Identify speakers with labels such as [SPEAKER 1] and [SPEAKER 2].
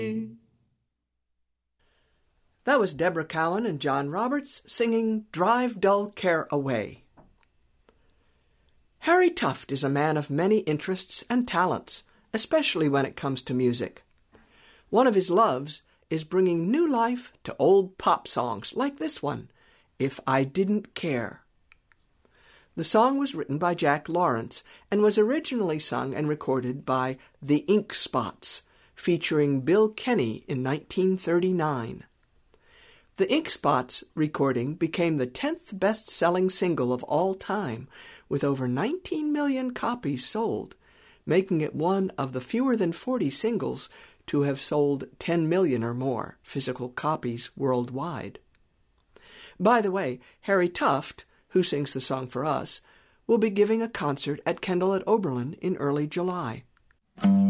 [SPEAKER 1] That was Deborah Cowan and John Roberts singing Drive Dull Care Away. Harry Tuft is a man of many interests and talents, especially when it comes to music. One of his loves is bringing new life to old pop songs like this one, If I Didn't Care. The song was written by Jack Lawrence and was originally sung and recorded by the Ink Spots, featuring Bill Kenny in 1939. The Ink Spots recording became the 10th best-selling single of all time, with over 19 million copies sold, making it one of the fewer than 40 singles to have sold 10 million or more physical copies worldwide. By the way, Harry Tuft, who sings the song for us, will be giving a concert at Kendall at Oberlin in early July.